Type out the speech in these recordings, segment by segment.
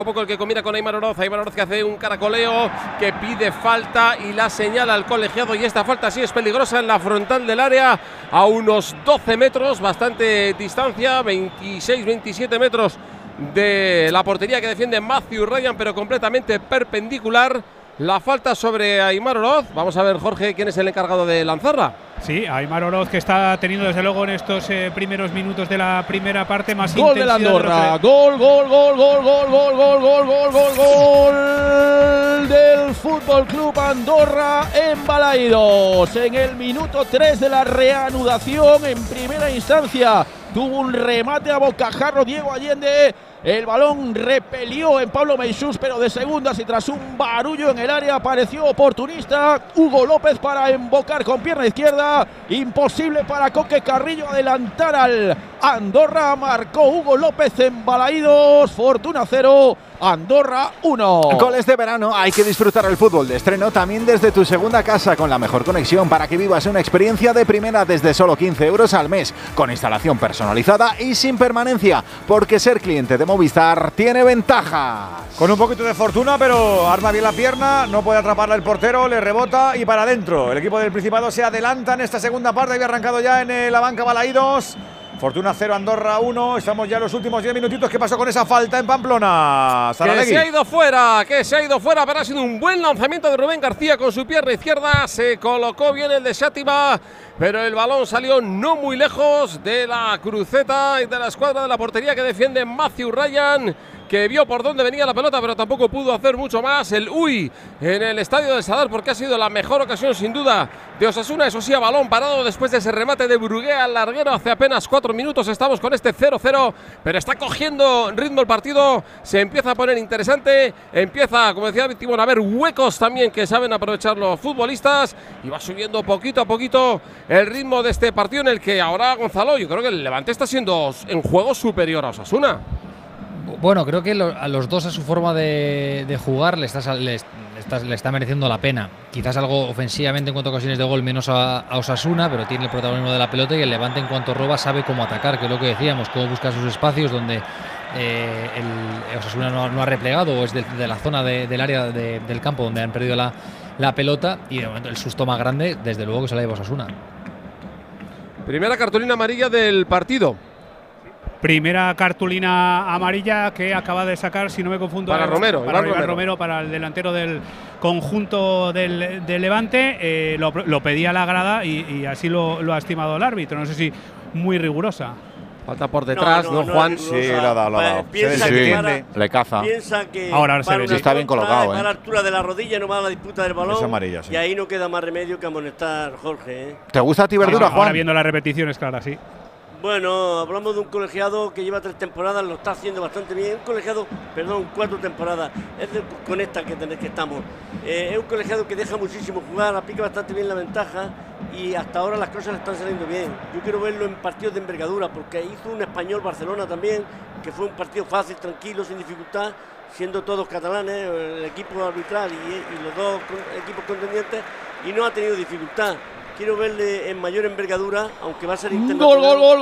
Poco el que combina con Aimar Oroz que hace un caracoleo, que pide falta y la señala al colegiado, y esta falta sí es peligrosa en la frontal del área, a unos 12 metros, bastante distancia, 26-27 metros de la portería que defiende Matthew Ryan, pero completamente perpendicular. La falta sobre Aimar Oroz. Vamos a ver, Jorge, quién es el encargado de lanzarla. Sí, Aimar Oroz, que está teniendo desde luego en estos primeros minutos de la primera parte más gol de la Andorra. Gol del Fútbol Club Andorra en Balaidos. En el minuto 3 de la reanudación, en primera instancia tuvo un remate a bocajarro Diego Allende. El balón repelió en Pablo Meixús, pero de segundas, y tras un barullo en el área apareció oportunista Hugo López para embocar con pierna izquierda. Imposible para Coque Carrillo adelantar al Andorra. Marcó Hugo López en Balaidos. Fortuna 0, Andorra 1. Con este verano hay que disfrutar el fútbol de estreno también desde tu segunda casa, con la mejor conexión para que vivas una experiencia de primera desde solo 15 euros al mes, con instalación personalizada y sin permanencia, porque ser cliente de Movistar tiene ventajas. Con un poquito de fortuna, pero arma bien la pierna, no puede atraparla el portero, le rebota y para adentro. El equipo del Principado se adelanta en esta segunda parte, había arrancado ya en la banca Balaidos. Fortuna 0, Andorra 1. Estamos ya en los últimos 10 minutitos. ¿Qué pasó con esa falta en Pamplona? Que se ha ido fuera, pero ha sido un buen lanzamiento de Rubén García con su pierna izquierda. Se colocó bien el de Xàtiva, pero el balón salió no muy lejos de la cruceta y de la escuadra de la portería que defiende Matthew Ryan, que vio por dónde venía la pelota, pero tampoco pudo hacer mucho más. El en el estadio del Sadar, porque ha sido la mejor ocasión sin duda de Osasuna. Eso sí, a balón parado después de ese remate de Brugué al larguero hace apenas 4 minutos. Estamos con este 0-0, pero está cogiendo ritmo el partido. Se empieza a poner interesante. Empieza, como decía Timón, a haber huecos también que saben aprovechar los futbolistas, y va subiendo poquito a poquito el ritmo de este partido, en el que ahora, Gonzalo, yo creo que el Levante está siendo en juego superior a Osasuna. Bueno, creo que a los dos, a su forma de jugar, le está mereciendo la pena. Quizás algo ofensivamente en cuanto a ocasiones de gol menos a Osasuna, pero tiene el protagonismo de la pelota, y el Levante, en cuanto roba, sabe cómo atacar, que es lo que decíamos, cómo buscar sus espacios donde el Osasuna no ha replegado, o es de la zona del área del campo donde han perdido la pelota, y de momento el susto más grande, desde luego, que se la lleva Osasuna. Primera cartulina amarilla del partido. Primera cartulina amarilla que acaba de sacar, si no me confundo, para Romero, para Iván Romero, para el delantero del conjunto del Levante. Lo pedía la grada y así lo ha estimado el árbitro. No sé si muy rigurosa. Falta por detrás, ¿no, Juan? Sí, lo ha dado. Piensa que le caza. Piensa que ahora se ve, sí, está bien colocado. A la altura de la rodilla, no va a la disputa del balón. Es amarilla, sí. Y ahí no queda más remedio que amonestar, Jorge. ¿Te gusta a ti Verdura, Juan? Ahora viendo las repeticiones, claro, sí. Bueno, hablamos de un colegiado que lleva 3 temporadas, lo está haciendo bastante bien. Un colegiado, 4 temporadas, con esta que estamos. Es un colegiado que deja muchísimo jugar, aplica bastante bien la ventaja, y hasta ahora las cosas le están saliendo bien. Yo quiero verlo en partidos de envergadura, porque hizo un Español Barcelona también, que fue un partido fácil, tranquilo, sin dificultad, siendo todos catalanes, el equipo arbitral y los dos equipos contendientes, y no ha tenido dificultad. Quiero verle en mayor envergadura, aunque va a ser internacional.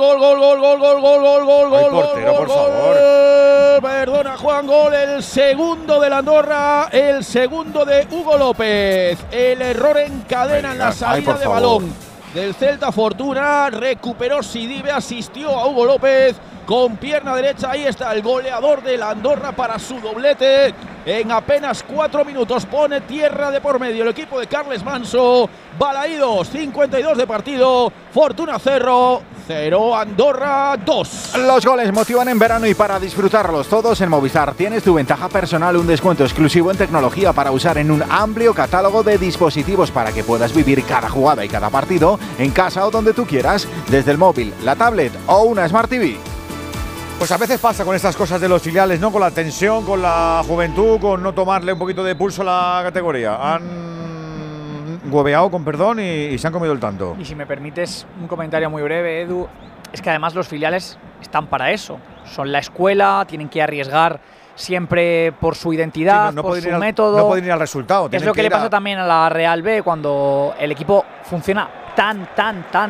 Gol, portero, por favor. Perdona, Juan, gol, el segundo del Andorra, el segundo de Hugo López. El error en cadena en la salida de balón del Celta. Fortuna, recuperó Sidibe, asistió a Hugo López con pierna derecha. Ahí está el goleador del Andorra para su doblete. En apenas 4 minutos pone tierra de por medio el equipo de Carles Manso. Balaidos, 52 de partido. Fortuna 0, Andorra 2. Los goles motivan en verano, y para disfrutarlos todos en Movistar tienes tu ventaja personal, un descuento exclusivo en tecnología para usar en un amplio catálogo de dispositivos, para que puedas vivir cada jugada y cada partido en casa o donde tú quieras, desde el móvil, la tablet o una Smart TV. Pues a veces pasa con estas cosas de los filiales, ¿no? Con la tensión, con la juventud, con no tomarle un poquito de pulso a la categoría. Han hueveado, con perdón, y se han comido el tanto. Y si me permites un comentario muy breve, Edu, es que además los filiales están para eso. Son la escuela, tienen que arriesgar siempre por su identidad, por su método. No pueden ir al resultado. Es lo que le pasa también a la Real B, cuando el equipo funciona tan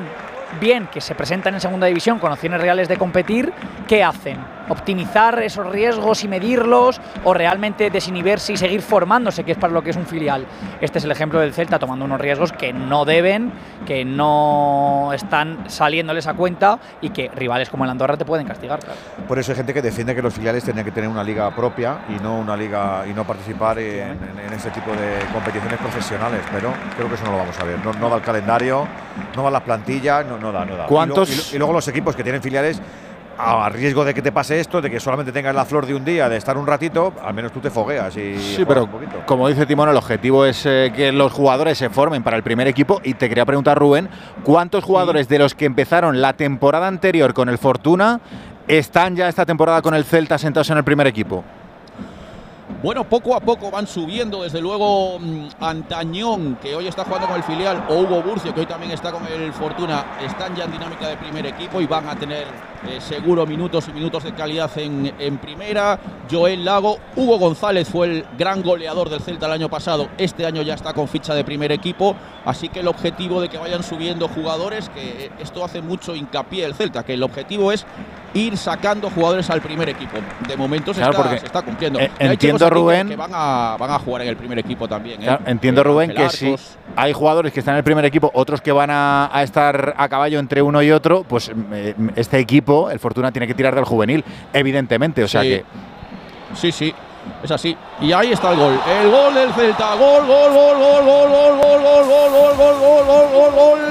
bien que se presentan en segunda división con opciones reales de competir, ¿qué hacen? ¿Optimizar esos riesgos y medirlos o realmente desinhibirse y seguir formándose, que es para lo que es un filial? Este es el ejemplo del Celta tomando unos riesgos que no deben, que no están saliéndoles a cuenta y que rivales como el Andorra te pueden castigar. Claro. Por eso hay gente que defiende que los filiales tienen que tener una liga propia y no una liga y no participar en ese tipo de competiciones profesionales, pero creo que eso no lo vamos a ver. No da el calendario, no da las plantillas, no da. ¿Cuántos? Y luego los equipos que tienen filiales, a riesgo de que te pase esto, de que solamente tengas la flor de un día, de estar un ratito, al menos tú te fogueas y sí, pero un poquito. Como dice Timón, el objetivo es que los jugadores se formen para el primer equipo. Y te quería preguntar, Rubén, ¿cuántos jugadores de los que empezaron la temporada anterior con el Fortuna están ya esta temporada con el Celta sentados en el primer equipo? Bueno, poco a poco van subiendo, desde luego Antañón, que hoy está jugando con el filial, o Hugo Burcio, que hoy también está con el Fortuna, están ya en dinámica de primer equipo y van a tener seguro minutos y minutos de calidad en primera. Joel Lago, Hugo González fue el gran goleador del Celta el año pasado, este año ya está con ficha de primer equipo, así que el objetivo de que vayan subiendo jugadores, que esto hace mucho hincapié el Celta, que el objetivo es ir sacando jugadores al primer equipo. De momento se está cumpliendo. Entiendo, Rubén, que van a jugar en el primer equipo también. Claro, entiendo, Rubén, que si hay jugadores que están en el primer equipo, otros que van a estar a caballo entre uno y otro, pues este equipo, el Fortuna, tiene que tirar del juvenil, evidentemente. O sea que… Sí, es así. Y ahí está el gol. El gol del Celta. Gol, gol, gol, gol, gol, gol, gol, gol, gol, gol, gol, gol, gol, gol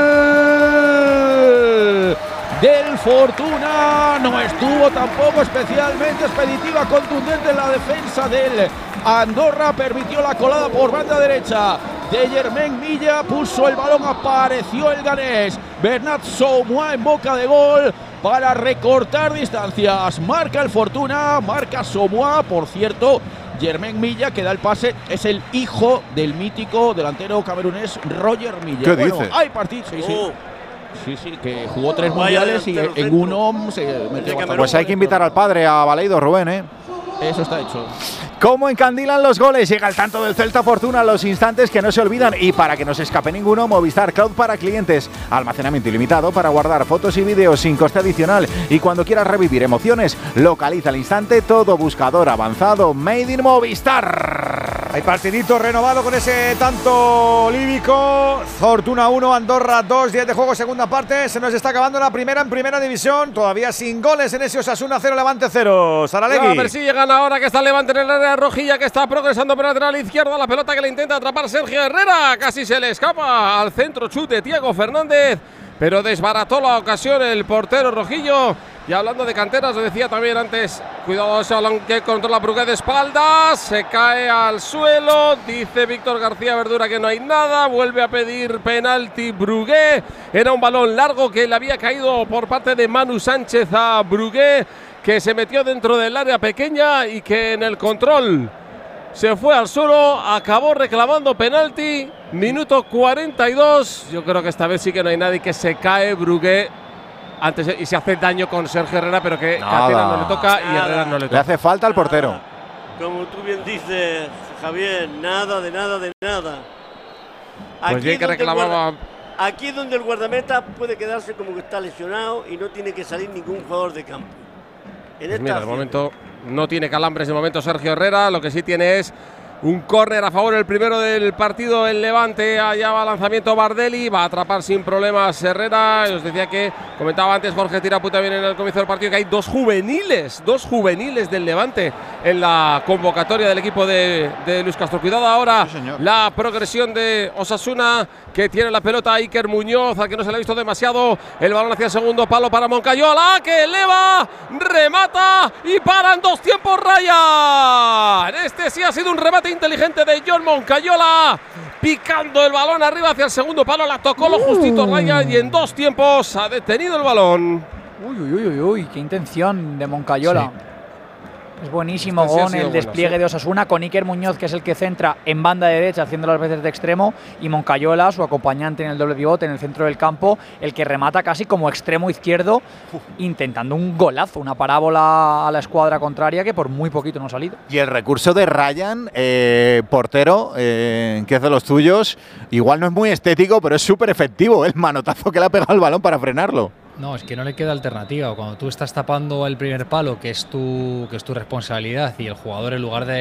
del Fortuna. No estuvo tampoco especialmente expeditiva, contundente en la defensa del Andorra. Permitió la colada por banda derecha de Germain Milla. Puso el balón, apareció el ganés Bernat Saumois en boca de gol para recortar distancias. Marca el Fortuna, marca Saumois. Por cierto, Germain Milla, que da el pase, es el hijo del mítico delantero camerunés Roger Milla. ¿Qué dices? Hay partido, sí, que jugó 3 mundiales y en uno se metió. Pues hay que invitar al padre a Baleido, Rubén, Eso está hecho. ¿Cómo encandilan los goles? Llega el tanto del Celta Fortuna, los instantes que no se olvidan. Y para que no se escape ninguno, Movistar Cloud para clientes. Almacenamiento ilimitado para guardar fotos y vídeos sin coste adicional. Y cuando quieras revivir emociones, localiza al instante todo buscador avanzado Made in Movistar. Hay partidito renovado con ese tanto líbico. Fortuna 1, Andorra 2, 10 de juego, segunda parte. Se nos está acabando la primera en primera división. Todavía sin goles en ese Osasuna 0, Levante 0. Saralegui. A ver si llegan ahora, que está el Levante en el área rojilla, que está progresando por el lateral izquierdo. La pelota que le intenta atrapar Sergio Herrera. Casi se le escapa al centro chute Thiago Fernández, pero desbarató la ocasión el portero rojillo. Y hablando de canteras, lo decía también antes, cuidado ese balón que controla Brugué de espaldas, se cae al suelo, dice Víctor García Verdura que no hay nada, vuelve a pedir penalti Brugué. Era un balón largo que le había caído por parte de Manu Sánchez a Brugué, que se metió dentro del área pequeña y que en el control se fue al suelo, acabó reclamando penalti. Minuto 42, yo creo que esta vez sí que no hay nadie, que se cae Brugué antes y se hace daño con Sergio Herrera, pero que Catena no le toca y Herrera no le toca. Le hace falta al portero. Como tú bien dices, Javier, nada. Pues bien que reclamaba. Aquí es donde el guardameta puede quedarse como que está lesionado y no tiene que salir ningún jugador de campo. Pues mira, de momento no tiene calambres de momento Sergio Herrera, lo que sí tiene es un córner a favor, el primero del partido, el Levante. Allá va lanzamiento Bardelli, va a atrapar sin problemas Herrera. Os decía que, comentaba antes Jorge Tiraputa bien en el comienzo del partido, que hay dos juveniles del Levante en la convocatoria del equipo de Luis Castro. Cuidado ahora, sí, la progresión de Osasuna, que tiene la pelota Iker Muñoz, al que no se le ha visto demasiado. El balón hacia el segundo palo para Moncayola, que eleva, remata y paran 2 tiempos Ryan. Este sí ha sido un remate inteligente de John Moncayola, picando el balón arriba hacia el segundo palo, la tocó lo justito Ryan y en 2 tiempos ha detenido el balón. Uy, qué intención de Moncayola. Es buenísimo Este sí ha con sido el bueno, despliegue sí. de Osasuna, con Iker Muñoz, que es el que centra en banda derecha, haciendo las veces de extremo, y Moncayola, su acompañante en el doble pivote en el centro del campo, el que remata casi como extremo izquierdo, intentando un golazo, una parábola a la escuadra contraria que por muy poquito no ha salido. Y el recurso de Ryan, portero, que es de los tuyos, igual no es muy estético, pero es súper efectivo el manotazo que le ha pegado al balón para frenarlo. No, es que no le queda alternativa. Cuando tú estás tapando el primer palo, que es tu responsabilidad, y el jugador, en lugar de